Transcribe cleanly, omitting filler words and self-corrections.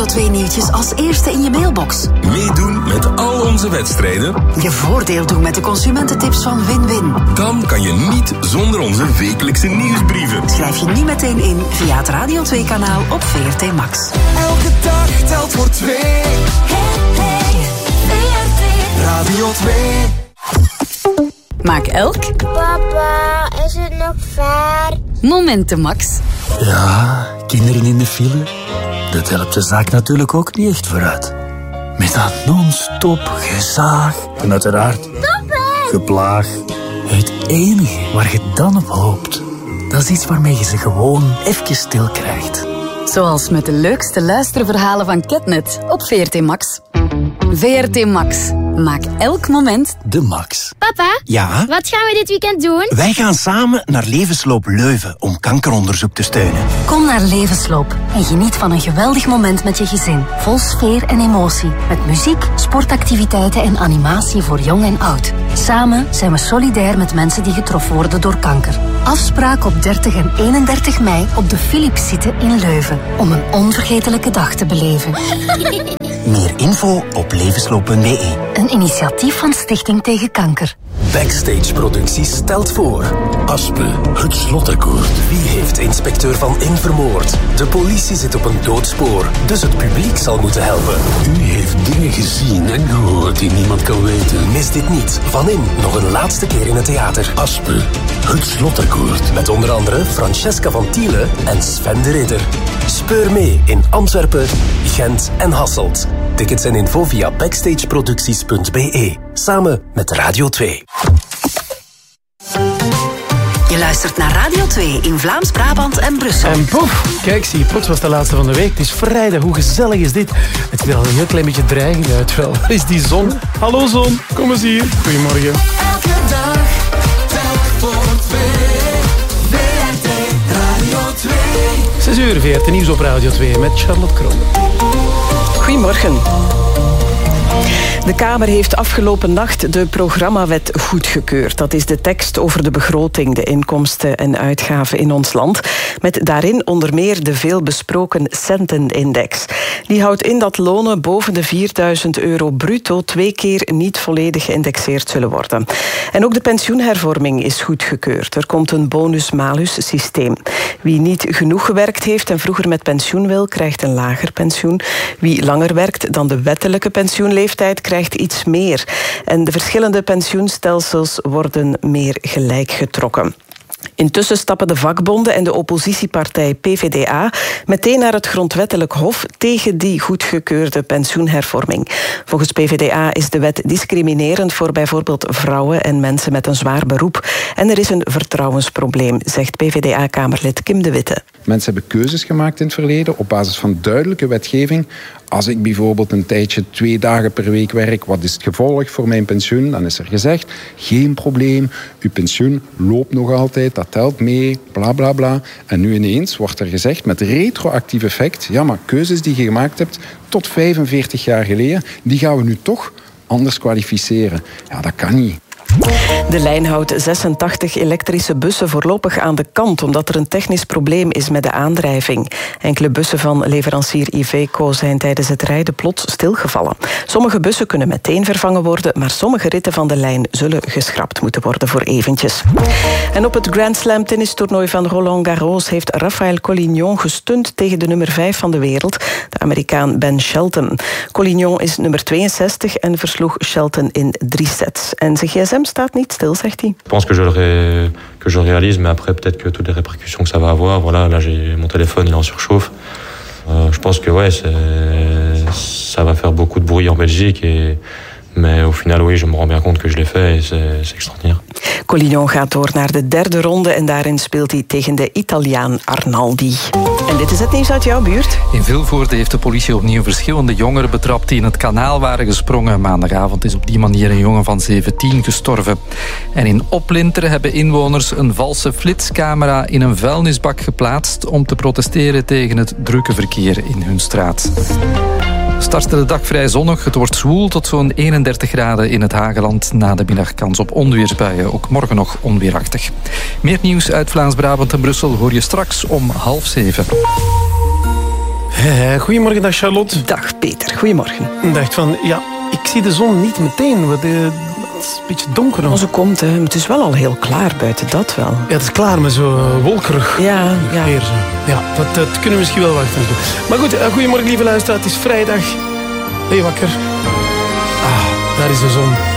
2 nieuwtjes als eerste in je mailbox. Meedoen met al onze wedstrijden. Je voordeel doen met de consumententips van Win-Win. Dan kan je niet zonder onze wekelijkse nieuwsbrieven. Schrijf je nu meteen in via het Radio 2-kanaal op VRT Max. Elke dag telt voor 2. Hey, VRT Radio 2. Maak elk... Papa, is het nog ver? Momenten, Max. Ja, kinderen in de file. Dat helpt de zaak natuurlijk ook niet echt vooruit. Met dat non-stop gezaag. En uiteraard geplaag. Het enige waar je dan op hoopt, dat is iets waarmee je ze gewoon even stil krijgt. Zoals met de leukste luisterverhalen van Catnet op VRT Max. VRT Max. Maak elk moment de max. Papa? Ja? Wat gaan we dit weekend doen? Wij gaan samen naar Levensloop Leuven om kankeronderzoek te steunen. Kom naar Levensloop en geniet van een geweldig moment met je gezin. Vol sfeer en emotie. Met muziek, sportactiviteiten en animatie voor jong en oud. Samen zijn we solidair met mensen die getroffen worden door kanker. Afspraak op 30 en 31 mei op de Philipszitte in Leuven. Om een onvergetelijke dag te beleven. Meer info op levensloop.be. Een initiatief van Stichting Tegen Kanker. Backstage Producties stelt voor Aspe, het slotakkoord. Wie heeft inspecteur Van In vermoord? De politie zit op een doodspoor, dus het publiek zal moeten helpen. U heeft dingen gezien en gehoord die niemand kan weten. Mis dit niet. Van In nog een laatste keer in het theater. Aspe, het slotakkoord. Met onder andere Francesca van Tielen en Sven de Ridder. Speur mee in Antwerpen, Gent en Hasselt. Tickets en info via backstageproducties.be. Samen met Radio 2. Je luistert naar Radio 2 in Vlaams-Brabant en Brussel. En poef, kijk, zie, plots was de laatste van de week. Het is vrijdag, hoe gezellig is dit? Het ziet er al een heel klein beetje dreigend uit. Wel, waar is die zon? Hallo zon, kom eens hier. Goedemorgen. Elke dag telt voor 2. VRT Radio 2. 6 uur, VRT Nieuws op Radio 2 met Charlotte Kroon. Goedemorgen. De Kamer heeft afgelopen nacht de programmawet goedgekeurd. Dat is de tekst over de begroting, de inkomsten en uitgaven in ons land. Met daarin onder meer de veelbesproken centenindex. Die houdt in dat lonen boven de €4.000 bruto 2 keer niet volledig geïndexeerd zullen worden. En ook de pensioenhervorming is goedgekeurd. Er komt een bonus-malus systeem. Wie niet genoeg gewerkt heeft en vroeger met pensioen wil, krijgt een lager pensioen. Wie langer werkt dan de wettelijke pensioenleeftijd krijgt iets meer. En de verschillende pensioenstelsels worden meer gelijk getrokken. Intussen stappen de vakbonden en de oppositiepartij PvdA meteen naar het grondwettelijk hof tegen die goedgekeurde pensioenhervorming. Volgens PvdA is de wet discriminerend voor bijvoorbeeld vrouwen en mensen met een zwaar beroep. En er is een vertrouwensprobleem, zegt PvdA-kamerlid Kim de Witte. Mensen hebben keuzes gemaakt in het verleden op basis van duidelijke wetgeving. Als ik bijvoorbeeld een tijdje 2 dagen per week werk, wat is het gevolg voor mijn pensioen? Dan is er gezegd, geen probleem, uw pensioen loopt nog altijd, dat telt mee, bla bla bla. En nu ineens wordt er gezegd, met retroactief effect, ja, maar keuzes die je gemaakt hebt tot 45 jaar geleden, die gaan we nu toch anders kwalificeren. Ja, dat kan niet. De lijn houdt 86 elektrische bussen voorlopig aan de kant, omdat er een technisch probleem is met de aandrijving. Enkele bussen van leverancier Iveco zijn tijdens het rijden plots stilgevallen. Sommige bussen kunnen meteen vervangen worden, maar sommige ritten van de lijn zullen geschrapt moeten worden voor eventjes. En op het Grand Slam tennistoernooi van Roland Garros heeft Rafael Collignon gestund tegen de nummer 5 van de wereld, de Amerikaan Ben Shelton. Collignon is nummer 62 en versloeg Shelton in 3 sets. En zijn gsm staat niet stil, zegt hij. Je pense que je le réalise, mais après peut-être que toutes les répercussions que ça va avoir. Voilà, là j'ai mon téléphone, il est en surchauffe. Je pense que ouais, ça va faire beaucoup de bruit en Belgique mais au final, oui, je me rends bien compte que je l'ai fait et c'est extraordinaire. Collignon gaat door naar de 3e ronde en daarin speelt hij tegen de Italiaan Arnaldi. En dit is het nieuws uit jouw buurt. In Vilvoorde heeft de politie opnieuw verschillende jongeren betrapt die in het kanaal waren gesprongen. Maandagavond is op die manier een jongen van 17 gestorven. En in Oplinteren hebben inwoners een valse flitscamera in een vuilnisbak geplaatst om te protesteren tegen het drukke verkeer in hun straat. Startte de dag vrij zonnig. Het wordt zwoel tot zo'n 31 graden in het Hageland. Na de middag kans op onweersbuien. Ook morgen nog onweerachtig. Meer nieuws uit Vlaams-Brabant en Brussel hoor je straks om 6:30. Goedemorgen, dag Charlotte. Dag Peter, goedemorgen. Ik dacht van, ja, ik zie de zon niet meteen. Het is een beetje donker nog. Als het komt, hè. Het is wel al heel klaar buiten, dat wel. Ja, het is klaar, maar zo wolkerig. Ja. Weer zo. Ja, dat kunnen we misschien wel wachten. Maar goed, goedemorgen lieve luisteraar. Het is vrijdag. Ben je wakker? Daar is de zon.